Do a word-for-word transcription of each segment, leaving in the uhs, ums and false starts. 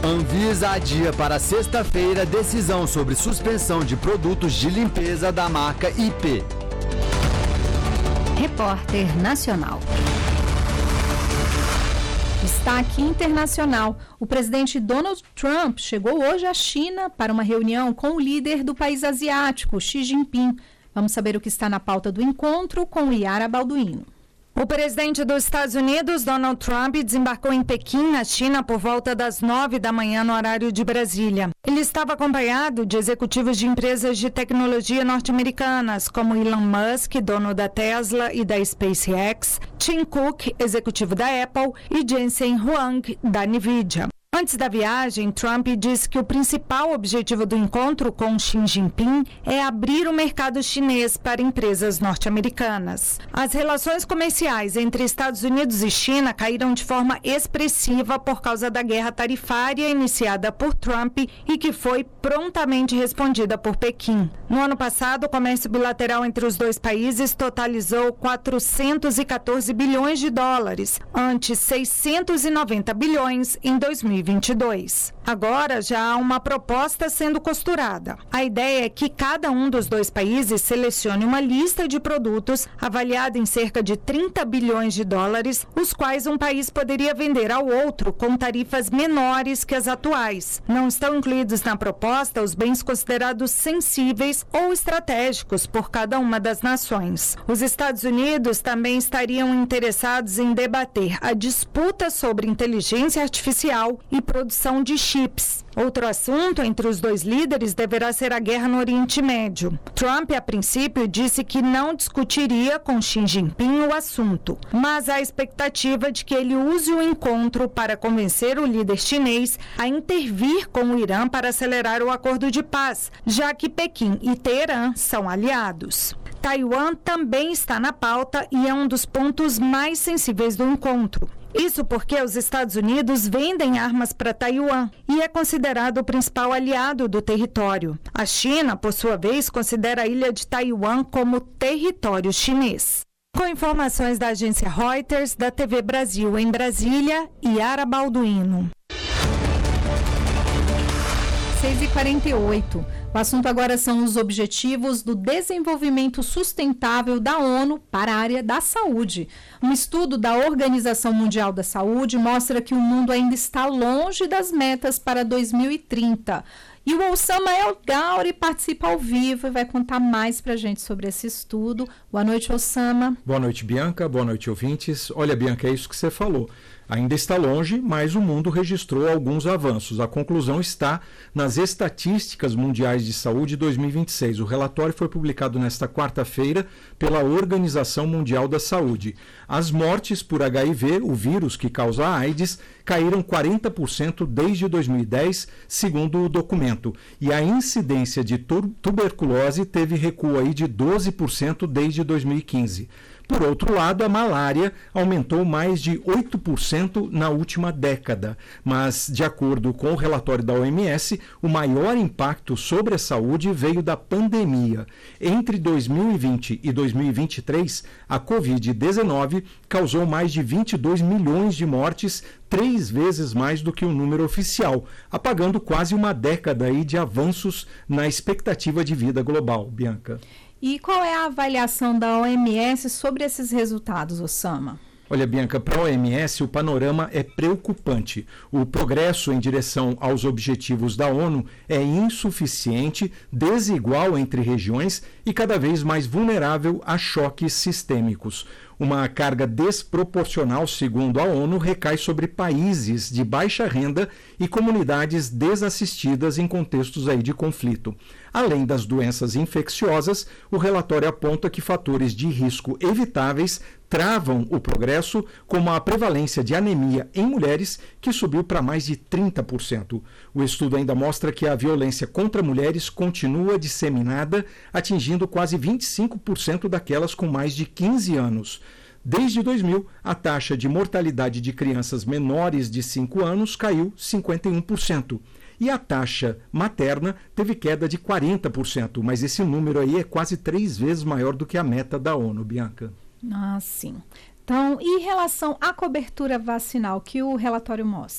Anvisa adia para sexta-feira decisão sobre suspensão de produtos de limpeza da marca I P. Repórter Nacional. Destaque internacional. O presidente Donald Trump chegou hoje à China para uma reunião com o líder do país asiático, Xi Jinping. Vamos saber o que está na pauta do encontro com Yara Balduino. O presidente dos Estados Unidos, Donald Trump, desembarcou em Pequim, na China, por volta das nove da manhã no horário de Brasília. Ele estava acompanhado de executivos de empresas de tecnologia norte-americanas, como Elon Musk, dono da Tesla e da SpaceX, Tim Cook, executivo da Apple, e Jensen Huang, da Nvidia. Antes da viagem, Trump disse que o principal objetivo do encontro com Xi Jinping é abrir o mercado chinês para empresas norte-americanas. As relações comerciais entre Estados Unidos e China caíram de forma expressiva por causa da guerra tarifária iniciada por Trump e que foi prontamente respondida por Pequim. No ano passado, o comércio bilateral entre os dois países totalizou quatrocentos e quatorze bilhões de dólares, ante seiscentos e noventa bilhões em dois mil e vinte e dois. Agora já há uma proposta sendo costurada. A ideia é que cada um dos dois países selecione uma lista de produtos avaliada em cerca de trinta bilhões de dólares, os quais um país poderia vender ao outro com tarifas menores que as atuais. Não estão incluídos na proposta os bens considerados sensíveis ou estratégicos por cada uma das nações. Os Estados Unidos também estariam interessados em debater a disputa sobre inteligência artificial e produção de chips. Outro assunto entre os dois líderes deverá ser a guerra no Oriente Médio. Trump, a princípio, disse que não discutiria com Xi Jinping o assunto, mas há a expectativa de que ele use o encontro para convencer o líder chinês a intervir com o Irã para acelerar o acordo de paz, já que Pequim e Teherã são aliados. Taiwan também está na pauta e é um dos pontos mais sensíveis do encontro. Isso porque os Estados Unidos vendem armas para Taiwan e é considerado o principal aliado do território. A China, por sua vez, considera a ilha de Taiwan como território chinês. Com informações da agência Reuters, da T V Brasil em Brasília, Yara Balduino. seis e quarenta e oito. O assunto agora são os Objetivos do Desenvolvimento Sustentável da ONU para a área da saúde. Um estudo da Organização Mundial da Saúde mostra que o mundo ainda está longe das metas para dois mil e trinta. E o Osama El Gauri participa ao vivo e vai contar mais para a gente sobre esse estudo. Boa noite, Osama. Boa noite, Bianca. Boa noite, ouvintes. Olha, Bianca, é isso que você falou. Ainda está longe, mas o mundo registrou alguns avanços. A conclusão está nas estatísticas mundiais de saúde dois mil e vinte e seis. O relatório foi publicado nesta quarta-feira pela Organização Mundial da Saúde. As mortes por H I V, o vírus que causa a AIDS, caíram quarenta por cento desde dois mil e dez, segundo o documento. E a incidência de tuberculose teve recuo aí de doze por cento desde dois mil e quinze. Por outro lado, a malária aumentou mais de oito por cento na última década, mas, de acordo com o relatório da O M S, o maior impacto sobre a saúde veio da pandemia. Entre dois mil e vinte e dois mil e vinte e três, a covid dezenove causou mais de vinte e dois milhões de mortes, três vezes mais do que o número oficial, apagando quase uma década aí de avanços na expectativa de vida global. Bianca. E qual é a avaliação da O M S sobre esses resultados, Osama? Olha, Bianca, para a O M S o panorama é preocupante. O progresso em direção aos objetivos da ONU é insuficiente, desigual entre regiões e cada vez mais vulnerável a choques sistêmicos. Uma carga desproporcional, segundo a ONU, recai sobre países de baixa renda e comunidades desassistidas em contextos aí de conflito. Além das doenças infecciosas, o relatório aponta que fatores de risco evitáveis travam o progresso, como a prevalência de anemia em mulheres, que subiu para mais de trinta por cento. O estudo ainda mostra que a violência contra mulheres continua disseminada, atingindo quase vinte e cinco por cento daquelas com mais de quinze anos. Desde dois mil, a taxa de mortalidade de crianças menores de cinco anos caiu cinquenta e um por cento. E a taxa materna teve queda de quarenta por cento, mas esse número aí é quase três vezes maior do que a meta da ONU, Bianca. Ah, sim. Então, e em relação à cobertura vacinal que o relatório mostra?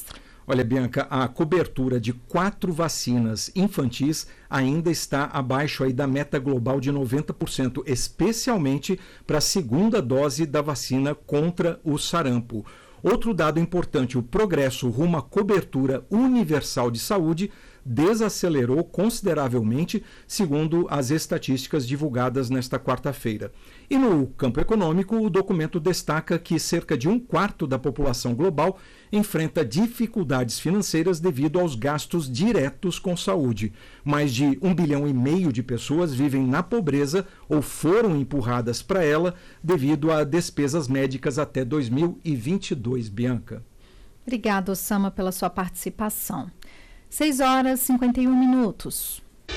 Olha, Bianca, a cobertura de quatro vacinas infantis ainda está abaixo aí da meta global de noventa por cento, especialmente para a segunda dose da vacina contra o sarampo. Outro dado importante, o progresso rumo à cobertura universal de saúde desacelerou consideravelmente, segundo as estatísticas divulgadas nesta quarta-feira. E no campo econômico, o documento destaca que cerca de um quarto da população global enfrenta dificuldades financeiras devido aos gastos diretos com saúde. Mais de um bilhão e meio de pessoas vivem na pobreza ou foram empurradas para ela devido a despesas médicas até dois mil e vinte e dois, Bianca. Obrigada, Osama, pela sua participação. seis horas e cinquenta e um minutos.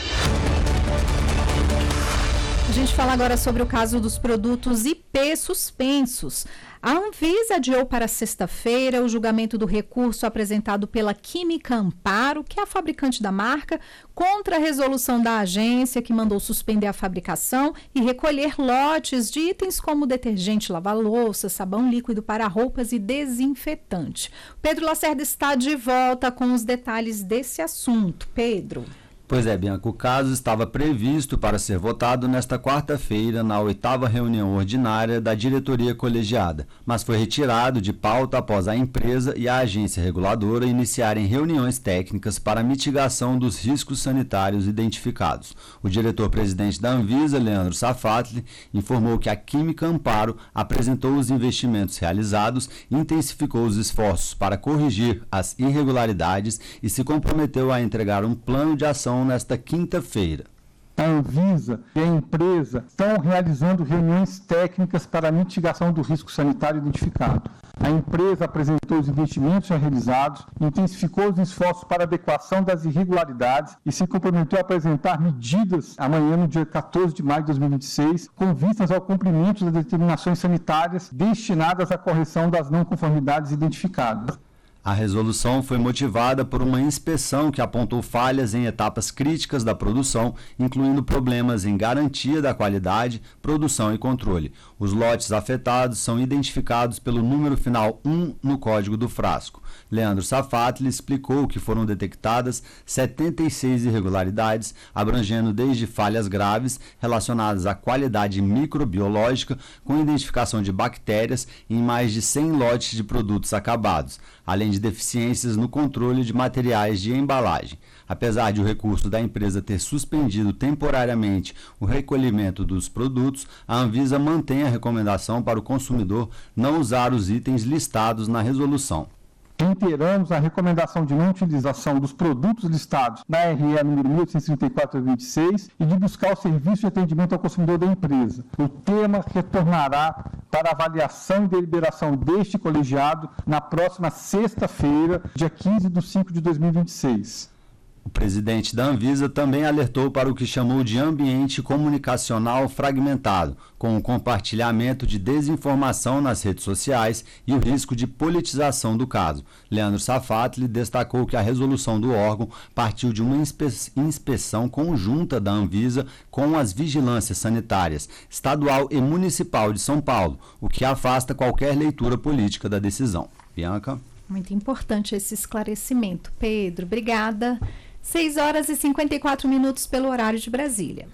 A gente fala agora sobre o caso dos produtos I P suspensos. A Anvisa adiou para sexta-feira o julgamento do recurso apresentado pela Química Amparo, que é a fabricante da marca, contra a resolução da agência que mandou suspender a fabricação e recolher lotes de itens como detergente, lava-louça, sabão líquido para roupas e desinfetante. Pedro Lacerda está de volta com os detalhes desse assunto. Pedro. Pois é, Bianca, o caso estava previsto para ser votado nesta quarta-feira na oitava reunião ordinária da diretoria colegiada, mas foi retirado de pauta após a empresa e a agência reguladora iniciarem reuniões técnicas para a mitigação dos riscos sanitários identificados. O diretor-presidente da Anvisa, Leandro Safatli, informou que a Química Amparo apresentou os investimentos realizados, intensificou os esforços para corrigir as irregularidades e se comprometeu a entregar um plano de ação nesta quinta-feira. A Anvisa e a empresa estão realizando reuniões técnicas para a mitigação do risco sanitário identificado. A empresa apresentou os investimentos já realizados, intensificou os esforços para a adequação das irregularidades e se comprometeu a apresentar medidas amanhã, no dia quatorze de maio de dois mil e vinte e seis, com vistas ao cumprimento das determinações sanitárias destinadas à correção das não conformidades identificadas. A resolução foi motivada por uma inspeção que apontou falhas em etapas críticas da produção, incluindo problemas em garantia da qualidade, produção e controle. Os lotes afetados são identificados pelo número final um no código do frasco. Leandro Safatli explicou que foram detectadas setenta e seis irregularidades, abrangendo desde falhas graves relacionadas à qualidade microbiológica, com identificação de bactérias em mais de cem lotes de produtos acabados, além de deficiências no controle de materiais de embalagem. Apesar de o recurso da empresa ter suspendido temporariamente o recolhimento dos produtos, a Anvisa mantém a recomendação para o consumidor não usar os itens listados na resolução. Reiteramos a recomendação de não utilização dos produtos listados na R E número mil oitocentos e trinta e quatro barra vinte e seis e de buscar o serviço de atendimento ao consumidor da empresa. O tema retornará para avaliação e deliberação deste colegiado na próxima sexta-feira, dia quinze de cinco de dois mil e vinte e seis. O presidente da Anvisa também alertou para o que chamou de ambiente comunicacional fragmentado, com o compartilhamento de desinformação nas redes sociais e o risco de politização do caso. Leandro Safatli destacou que a resolução do órgão partiu de uma inspe- inspeção conjunta da Anvisa com as vigilâncias sanitárias estadual e municipal de São Paulo, o que afasta qualquer leitura política da decisão. Bianca? Muito importante esse esclarecimento. Pedro, obrigada. seis horas e cinquenta e quatro minutos pelo horário de Brasília.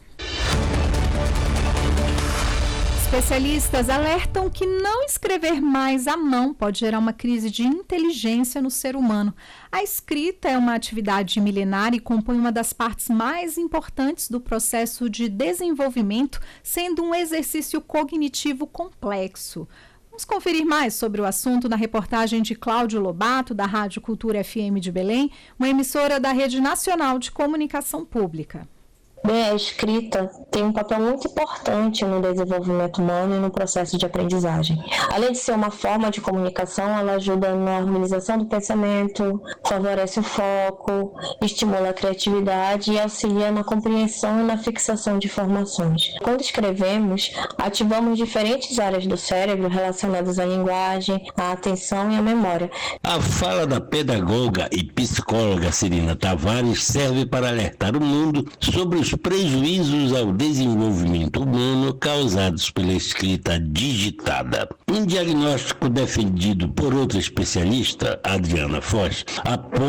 Especialistas alertam que não escrever mais à mão pode gerar uma crise de inteligência no ser humano. A escrita é uma atividade milenar e compõe uma das partes mais importantes do processo de desenvolvimento, sendo um exercício cognitivo complexo. Vamos conferir mais sobre o assunto na reportagem de Cláudio Lobato, da Rádio Cultura F M de Belém, uma emissora da Rede Nacional de Comunicação Pública. Bem, a escrita tem um papel muito importante no desenvolvimento humano e no processo de aprendizagem. Além de ser uma forma de comunicação, ela ajuda na harmonização do pensamento, favorece o foco, estimula a criatividade e auxilia na compreensão e na fixação de informações. Quando escrevemos, ativamos diferentes áreas do cérebro relacionadas à linguagem, à atenção e à memória. A fala da pedagoga e psicóloga Celina Tavares serve para alertar o mundo sobre os os prejuízos ao desenvolvimento humano causados pela escrita digitada. Um diagnóstico defendido por outra especialista, Adriana Foz, aponta